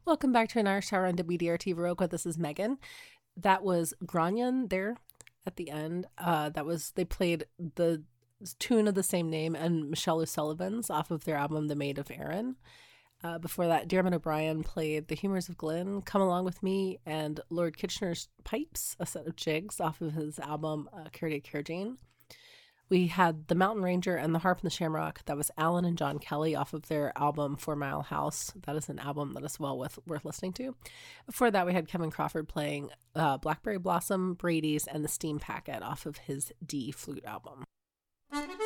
Welcome back to an Irish Tower on WDRT Viroqua. This is Megan. That was Granyan there at the end. They played the tune of the same name and Michelle O'Sullivan's off of their album The Maid of Erin. Before that, Dermot O'Brien played The Humours of Glyn, Come Along With Me, and Lord Kitchener's Pipes, a set of jigs off of his album Cardia Cairdean. We had The Mountain Ranger and The Harp and the Shamrock. That was Alan and John Kelly off of their album 4 Mile House. That is an album that is worth listening to. Before that, we had Kevin Crawford playing Blackberry Blossom, Brady's, and The Steam Packet off of his D Flute album.